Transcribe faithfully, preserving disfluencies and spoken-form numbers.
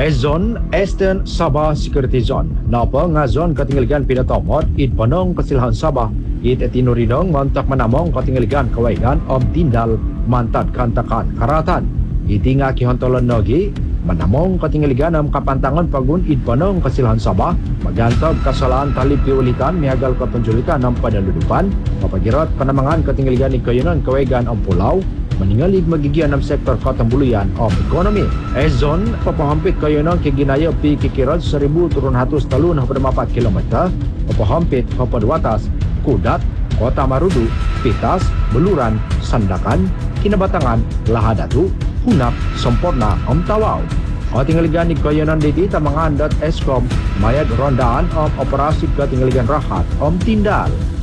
Zone Eastern Sabah Security Zone. Napa nga zone katingaligan pinatomot it panong kasilhan Sabah it etinurinong mantak manamong katingaligan kawaigan om tindal mantad kantakan karatan. Iti nga kihontolon nogi manamong katingaligan am kapantangan pagun it panong kasilhan Sabah magantog kasalaan talib piulitan mihagal kapanjulikan ng panaludupan mapagirot panamangan katingaligan ni kayunan kawaigan om pulau maningalig magigian ng sektor katambuluyan o ekonomi. E zone, papahampit kayo ng kiginayo pi kikirad sa ribu turun hatos talun hapad mapat kilometer, papahampit hapad watas, kudat, kota marudu, pitas, beluran, sandakan, kinabatangan, lahadatu, hunap, semporna, om tawaw. O tingaligan ni kayo ng diti tamangan dot eskom mayag rondaan om operasi katingaligan rahat om tindal.